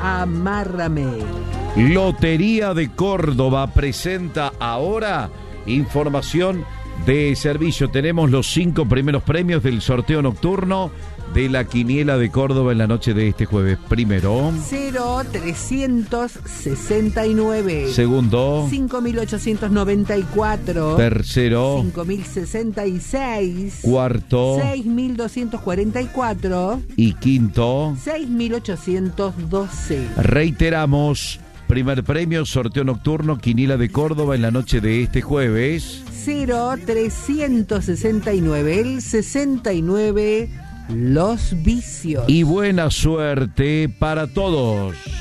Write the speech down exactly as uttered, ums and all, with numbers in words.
Amárrame. Lotería de Córdoba presenta ahora información de servicio. Tenemos los cinco primeros premios del sorteo nocturno de la Quiniela de Córdoba en la noche de este jueves. Primero, cero trescientos sesenta y nueve. Segundo, cinco mil ochocientos noventa y cuatro. Tercero, cinco mil sesenta y seis. Cuarto, seis mil doscientos cuarenta y cuatro. Y quinto, seis mil ochocientos doce. Reiteramos, primer premio, sorteo nocturno, Quiniela de Córdoba en la noche de este jueves. cero trescientos sesenta y nueve, el sesenta y nueve, los vicios. Y buena suerte para todos.